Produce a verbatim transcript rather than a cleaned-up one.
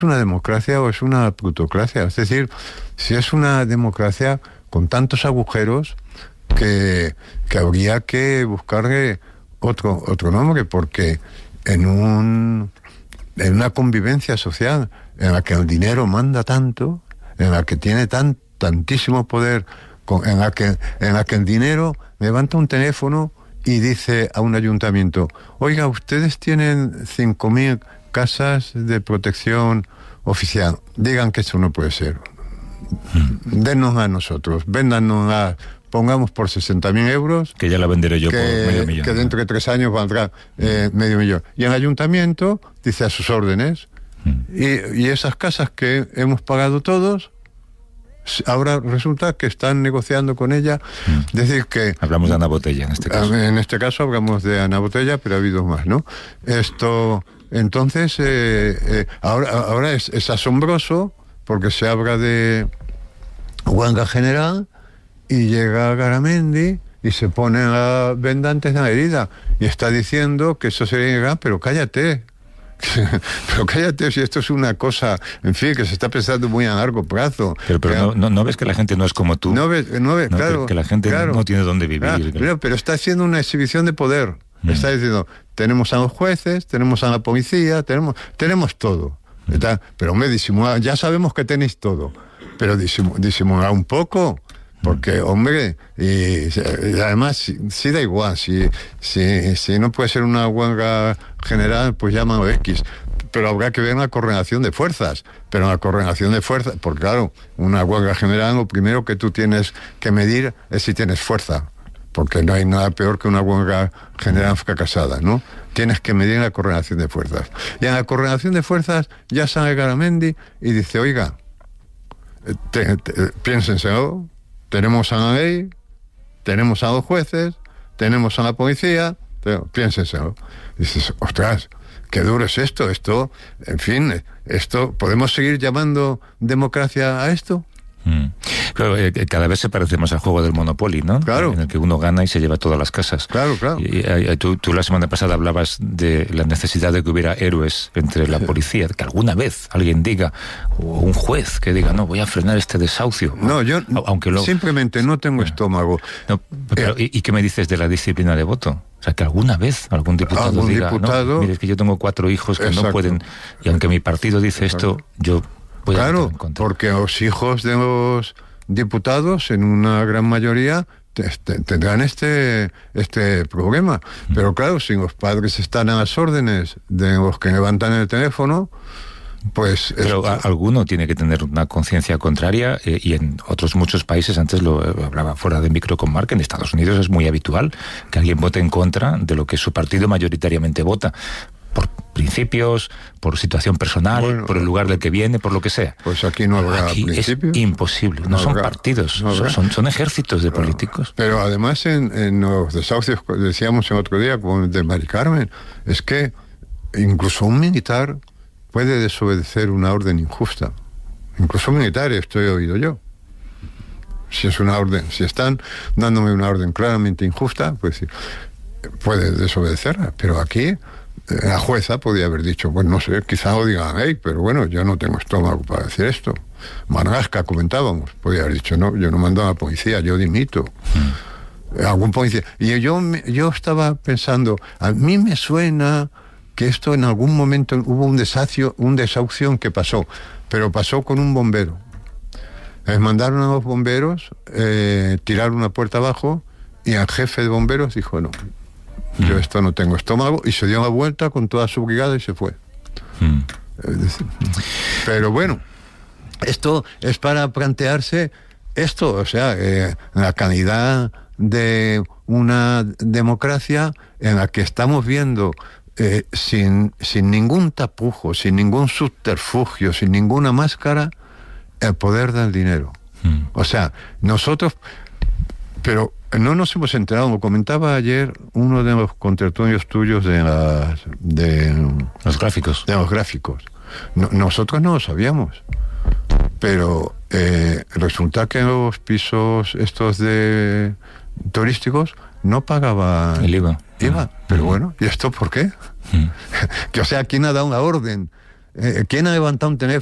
una democracia o es una plutocracia. Es decir, si es una democracia con tantos agujeros que, que habría que buscarle otro, otro nombre, porque en un en una convivencia social en la que el dinero manda tanto, en la que tiene tan, tantísimo poder, en la que, en la que el dinero levanta un teléfono y dice a un ayuntamiento: oiga, ustedes tienen cinco mil casas de protección oficial, digan que eso no puede ser, dennos a nosotros, véndanos a, pongamos por sesenta mil euros, que ya la venderé yo que, por medio millón, que dentro de tres años valdrá eh, medio millón, y el ayuntamiento dice a sus órdenes, mm. y, y esas casas que hemos pagado todos, ahora resulta que están negociando con ella. Mm. Decir que hablamos de Ana Botella en este caso. En este caso hablamos de Ana Botella, pero ha habido más, ¿no? Esto, entonces, eh, eh, ahora, ahora es, es asombroso porque se habla de huelga general y llega Garamendi y se pone la venda antes de la herida y está diciendo que eso sería ilegal, pero cállate. Pero cállate, si esto es una cosa, en fin, que se está pensando muy a largo plazo. Pero, pero claro, no, no, no ves que la gente no es como tú. No ves, no ves, no, claro. Que, que la gente claro, no tiene dónde vivir. Claro, pero, pero está haciendo una exhibición de poder. Mm. Está diciendo, tenemos a los jueces, tenemos a la policía, tenemos, tenemos todo. Mm. Está, pero hombre, disimula, ya sabemos que tenéis todo, pero disimula, disimula un poco. Porque, hombre, y, y además, si, si da igual, si, si, si no puede ser una huelga general, pues llámalo X. Pero habrá que ver una correlación de fuerzas. Pero una correlación de fuerzas, porque claro, una huelga general, lo primero que tú tienes que medir es si tienes fuerza. Porque no hay nada peor que una huelga general fracasada, ¿no? Tienes que medir la correlación de fuerzas. Y en la correlación de fuerzas ya sale Garamendi y dice, oiga, te, te, piénsenselo. Tenemos a la ley, tenemos a los jueces, tenemos a la policía, pero piénsenselo. Y dices, ostras, qué duro es esto, esto, en fin, esto, ¿podemos seguir llamando democracia a esto? Mm. Claro, eh, cada vez se parece más al juego del Monopoly, ¿no? Claro. En el que uno gana y se lleva todas las casas. Claro, claro. Y, y, tú, tú la semana pasada hablabas de la necesidad de que hubiera héroes entre la policía, que alguna vez alguien diga, o un juez que diga, no, voy a frenar este desahucio. No, yo aunque lo... simplemente no tengo estómago. No, pero, eh, ¿y, ¿Y qué me dices de la disciplina de voto? O sea, que alguna vez algún diputado algún diga, diputado, no, mire, es que yo tengo cuatro hijos que exacto, no pueden, y aunque mi partido dice esto, yo voy claro, a votar en contra. Porque los hijos de los diputados, en una gran mayoría, te, te, tendrán este este problema. Mm. Pero claro, si los padres están a las órdenes de los que levantan el teléfono, pues... Pero a, alguno tiene que tener una conciencia contraria, eh, y en otros muchos países, antes lo eh, hablaba fuera de micro con Marc, en Estados Unidos es muy habitual que alguien vote en contra de lo que su partido mayoritariamente vota. Por principios, por situación personal, bueno, por el lugar del que viene, por lo que sea. Pues aquí no habrá aquí principios. Es imposible, no, no son habrá, partidos, no son, son ejércitos de no, políticos. Pero además en, en los desahucios, decíamos el otro día, como el de Mari Carmen, es que incluso un militar puede desobedecer una orden injusta. Incluso un militar, esto he oído yo. Si es una orden, si están dándome una orden claramente injusta, pues puede desobedecerla. Pero aquí la jueza podía haber dicho, pues no sé, quizá lo digan, hey, pero bueno, yo no tengo estómago para decir esto. Marlaska, comentábamos, podía haber dicho, no, yo no mando a la policía, yo dimito. Mm. Algún policía. Y yo, yo estaba pensando, a mí me suena que esto en algún momento hubo un desahucio, un desahucio que pasó, pero pasó con un bombero. Les mandaron a los bomberos, eh, tirar una puerta abajo, y el jefe de bomberos dijo, no, mm. yo esto no tengo estómago, y se dio la vuelta con toda su brigada y se fue. Mm. Pero bueno, esto es para plantearse esto, o sea, eh, la calidad de una democracia en la que estamos viendo eh, sin, sin ningún tapujo, sin ningún subterfugio, sin ninguna máscara, el poder del dinero. Mm. O sea, nosotros, pero no nos hemos enterado, lo comentaba ayer uno de los contertulios tuyos de las de los gráficos. De los gráficos. No, nosotros no lo sabíamos. Pero eh, resulta que los pisos estos de turísticos no pagaban el IVA. IVA. Mm. Pero mm. bueno, ¿y esto por qué? Mm. Que o sea, ¿quién ha dado una orden Eh, ¿Quién ha levantado un teléfono